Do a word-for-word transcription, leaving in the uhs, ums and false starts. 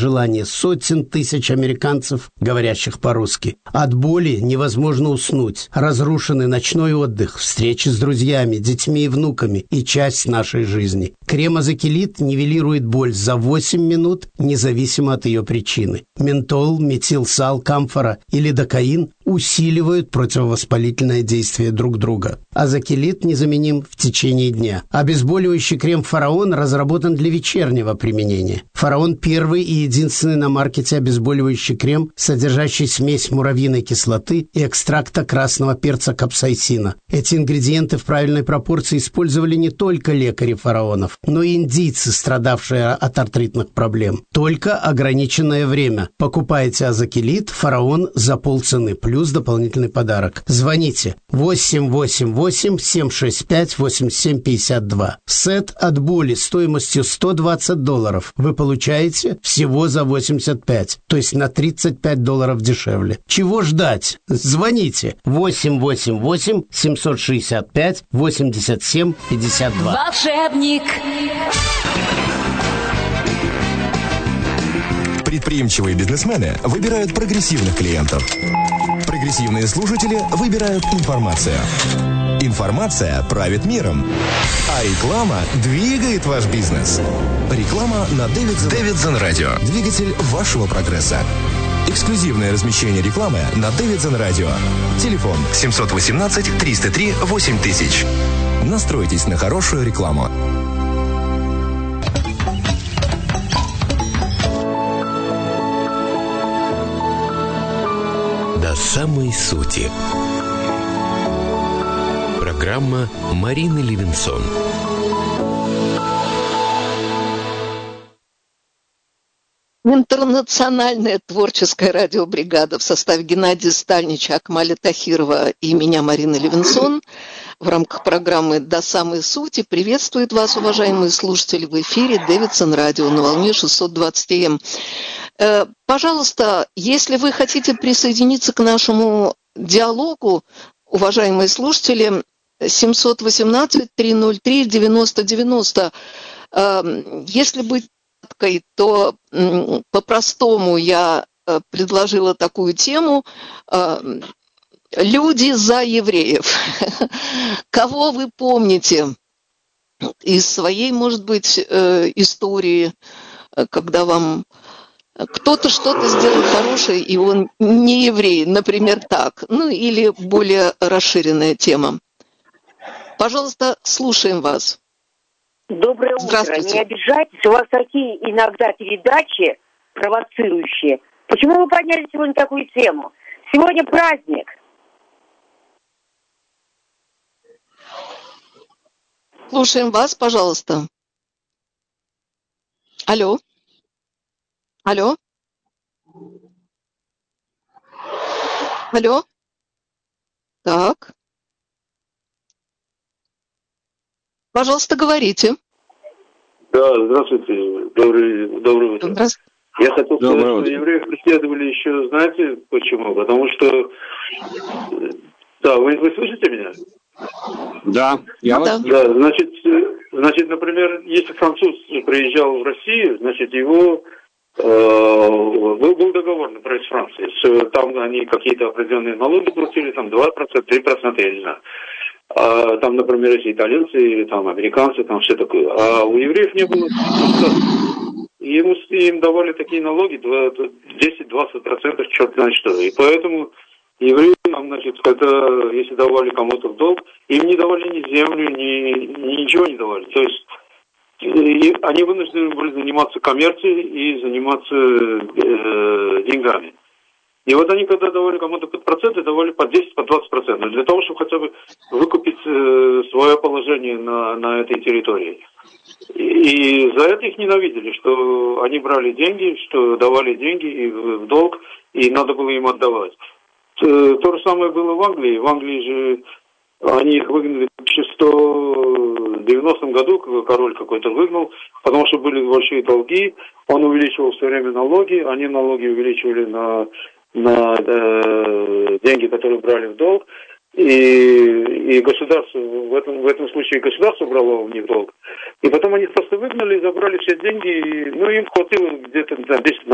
желание сотен тысяч американцев, говорящих по-русски. От боли невозможно уснуть. Разрушенный ночной отдых, встречи с друзьями, детьми и внуками и часть нашей жизни. Крем Азакелит нивелирует боль за восемь минут, независимо от ее причины. Ментол, метилсал, камфора или докаин усиливают противовоспалительное действие друг друга. Азакелит незаменим в течение дня. Обезболивающий крем «Фараон» разработан для вечернего применения. «Фараон» – первый и единственный на маркете обезболивающий крем, содержащий смесь муравьиной кислоты и экстракта красного перца капсаицина. Эти ингредиенты в правильной пропорции использовали не только лекари фараонов, но и индийцы, страдавшие от артритных проблем. Только ограниченное время. Покупайте Азакелит «Фараон» за полцены, плюс дополнительный подарок. Звоните восемь восемь восемь семь шесть пять восемь семь пять два. Сет от боли стоимостью сто двадцать долларов вы получаете всего за восемьдесят пять, то есть на тридцать пять долларов дешевле. Чего ждать? Звоните восемь восемь восемь семь шесть пять восемь семь пять два. Волшебник. Предприимчивые бизнесмены выбирают прогрессивных клиентов. Прогрессивные слушатели выбирают информацию. Информация правит миром, а реклама двигает ваш бизнес. Реклама на Davidson, Davidson Radio. Двигатель вашего прогресса. Эксклюзивное размещение рекламы на Davidson Radio. Телефон семь один восемь триста три восемь тысяч. Настройтесь на хорошую рекламу. До самой сути. Программа Марины Левинсон. Интернациональная творческая радиобригада в составе Геннадия Стальнича, Акмаля Тахирова и меня, Марины Левинсон, в рамках программы «До самой сути» приветствует вас, уважаемые слушатели, в эфире Davidson Radio на волне шестьсот двадцать эй эм. Пожалуйста, если вы хотите присоединиться к нашему диалогу, уважаемые слушатели, семь один восемь три ноль три девяносто девяносто. Если быть краткой, то по-простому я предложила такую тему «Люди за евреев». Кого вы помните из своей, может быть, истории, когда вам кто-то что-то сделал хорошее, и он не еврей, например, так. Ну, или более расширенная тема. Пожалуйста, слушаем вас. Доброе утро. Не обижайтесь, у вас такие иногда передачи провоцирующие. Почему вы подняли сегодня такую тему? Сегодня праздник. Слушаем вас, пожалуйста. Алло. Алло? Алло? Так. Пожалуйста, говорите. Да, здравствуйте. Добрый, доброе утро. Здравствуйте. Я хотел сказать, что евреев преследовали еще, знаете, почему? Потому что... Да, вы, вы слышите меня? Да, я вас... Да, значит, значит, например, если француз приезжал в Россию, значит, его... Был, был договор, например, с Францией. Там они какие-то определенные налоги платили, там два процента, три процента, я не знаю. А там, например, если итальянцы или там американцы, там все такое. А у евреев не было. Ему, им давали такие налоги, десять-двадцать процентов, черт знает что. И поэтому евреи, там, значит, когда, если давали кому-то в долг, им не давали ни землю, ни, ни ничего не давали. То есть и они вынуждены были заниматься коммерцией и заниматься э, деньгами. И вот они, когда давали кому-то под проценты, давали по десять, по двадцать процентов, для того, чтобы хотя бы выкупить э, свое положение на, на этой территории. И, и за это их ненавидели, что они брали деньги, что давали деньги и в, в долг, и надо было им отдавать. То, то же самое было в Англии. В Англии же они их выгнали в тысяча сто девяностом году, король какой-то выгнал, потому что были большие долги, он увеличивал все время налоги, они налоги увеличивали на, на э, деньги, которые брали в долг, и, и государство, в этом, в этом случае государство брало у них долг. И потом они просто выгнали, забрали все деньги, и, ну, им хватило где-то, не знаю, десять